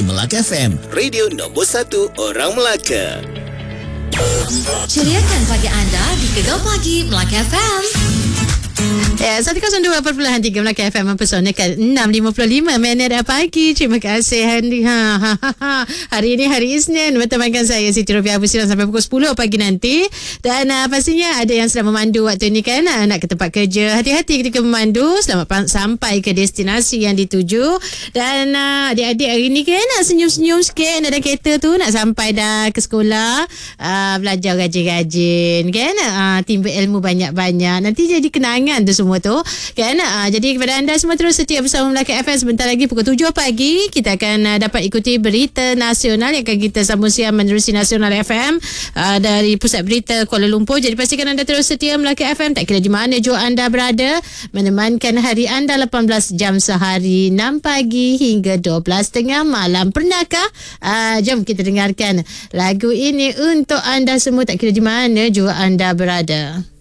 Melaka FM, radio nombor 1 orang Melaka. Ceriakan pagi anda di Gegar Pagi Melaka FM. 102.3 Melaka FM mempersonalkan 6.55 minit pagi. Terima kasih Handy. Hari ini hari Isnin bertemankan saya Siti Robiah bersilang sampai pukul 10 pagi nanti. Dan pastinya ada yang sedang memandu waktu ini kan, nak ke tempat kerja. Hati-hati ketika memandu. Selamat sampai ke destinasi yang dituju. Dan adik-adik hari ni kan senyum-senyum sikit dalam kereta tu, nak sampai dah ke sekolah. Belajar rajin-rajin kan, timba ilmu banyak-banyak. Nanti jadi kenangan tu semua tu kan. Jadi kepada anda semua terus setia bersama Melaka FM. Sebentar lagi pukul 7 pagi kita akan dapat ikuti berita nasional yang akan kita sambung siang menerusi Nasional FM dari Pusat Berita Kuala Lumpur. Jadi pastikan anda terus setia Melaka FM, tak kira di mana jua anda berada, menemankan hari anda 18 jam sehari, 6 pagi hingga 12 malam. Pernahkah? Jom kita dengarkan lagu ini untuk anda semua, tak kira di mana jua anda berada.